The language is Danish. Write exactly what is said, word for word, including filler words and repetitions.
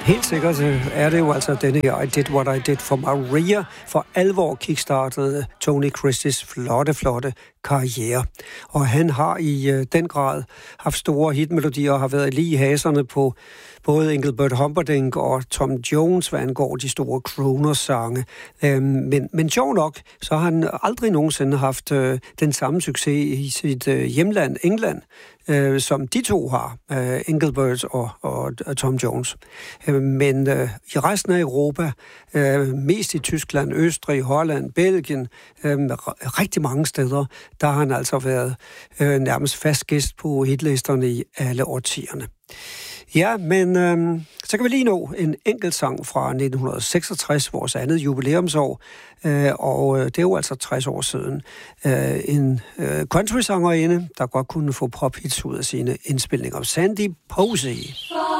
Helt sikkert er det jo altså denne her I Did What I Did for Maria, for alvor kickstartede Tony Christies flotte, flotte karriere. Og han har i øh, den grad haft store hitmelodier og har været lige i haserne på både Engelbert Humperdinck og Tom Jones, hvad angår de store crooner-sange. Øhm, men, men sjov nok, så har han aldrig nogensinde haft øh, den samme succes i sit øh, hjemland, England, øh, som de to har, øh, Engelbert og, og, og Tom Jones. Øh, men øh, i resten af Europa, øh, mest i Tyskland, Østrig, Holland, Belgien, øh, rigtig mange steder, der har han altså været øh, nærmest fast gæst på hitlisterne i alle årtierne. Ja, men øh, så kan vi lige nå en enkelt sang fra nitten seksogtres, vores andet jubilæumsår, øh, og øh, det er jo altså tres år siden. Øh, en øh, country-sangerinde, der godt kunne få pop-hits ud af sine indspilninger. Sandy Posey.